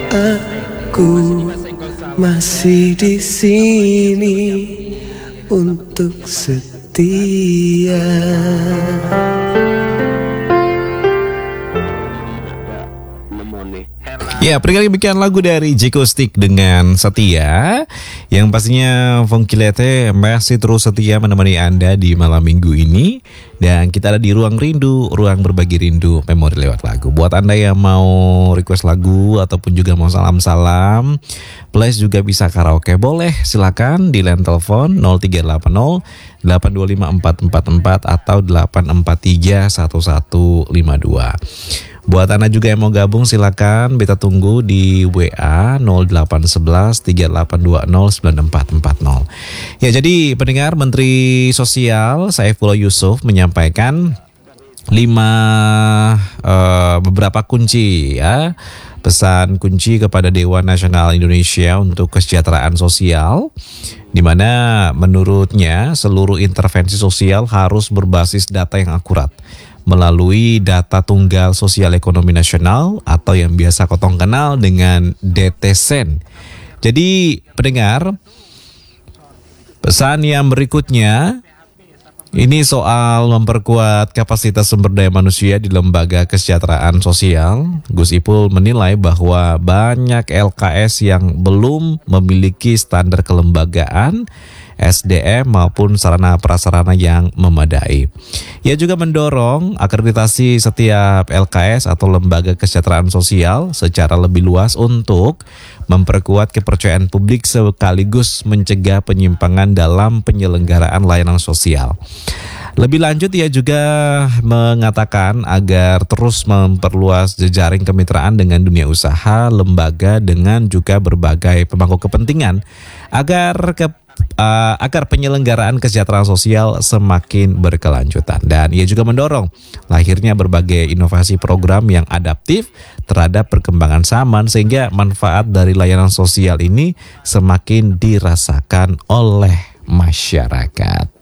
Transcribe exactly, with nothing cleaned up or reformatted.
Aku masih di sini untuk setia. Ya, perkali demikian lagu dari Jeko Stick dengan Setia, yang pastinya Fongkilete masih terus setia menemani Anda di malam minggu ini. Dan kita ada di Ruang Rindu, ruang berbagi rindu memori lewat lagu. Buat Anda yang mau request lagu ataupun juga mau salam-salam, plus juga bisa karaoke, boleh silakan di line telepon nol tiga delapan nol delapan dua lima empat empat empat atau delapan empat tiga satu satu lima dua. Buat Anda juga yang mau gabung silakan beta tunggu di W A nol delapan satu satu tiga delapan dua nol sembilan empat empat nol. Ya, jadi pendengar, Menteri Sosial Saifullah Yusuf menyampaikan lima uh, beberapa kunci ya, pesan kunci kepada Dewan Nasional Indonesia untuk Kesejahteraan Sosial, di mana menurutnya seluruh intervensi sosial harus berbasis data yang akurat melalui data tunggal sosial ekonomi nasional atau yang biasa kotong kenal dengan D T S E N. Jadi pendengar, pesan yang berikutnya ini soal memperkuat kapasitas sumber daya manusia di lembaga kesejahteraan sosial. Gus Ipul menilai bahwa banyak L K S yang belum memiliki standar kelembagaan, S D M maupun sarana prasarana yang memadai. Ia juga mendorong akreditasi setiap L K S atau lembaga kesejahteraan sosial secara lebih luas untuk memperkuat kepercayaan publik sekaligus mencegah penyimpangan dalam penyelenggaraan layanan sosial. Lebih lanjut, ia juga mengatakan agar terus memperluas jejaring kemitraan dengan dunia usaha, lembaga dengan juga berbagai pemangku kepentingan agar ke Uh, agar penyelenggaraan kesejahteraan sosial semakin berkelanjutan. Dan ia juga mendorong lahirnya berbagai inovasi program yang adaptif terhadap perkembangan zaman sehingga manfaat dari layanan sosial ini semakin dirasakan oleh masyarakat.